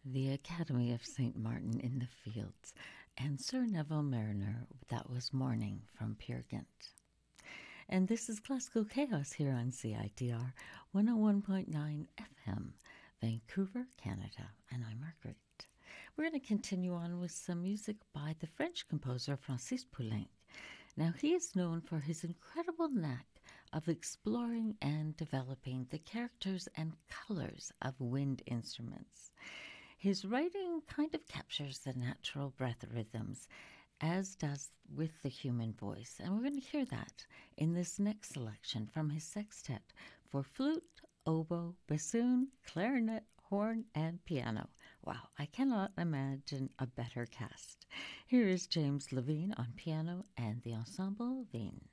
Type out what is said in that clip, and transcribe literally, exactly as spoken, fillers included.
The Academy of Saint Martin in the Fields, and Sir Neville Mariner, that was Morning from Peer Gynt. And this is Classical Chaos here on C I T R one oh one point nine F M, Vancouver, Canada, and I'm Margaret. We're going to continue on with some music by the French composer Francis Poulenc. Now, he is known for his incredible knack of exploring and developing the characters and colors of wind instruments. His writing kind of captures the natural breath rhythms, as does with the human voice. And we're going to hear that in this next selection from his sextet for flute, oboe, bassoon, clarinet, horn, and piano. Wow, I cannot imagine a better cast. Here is James Levine on piano and the Ensemble Wien.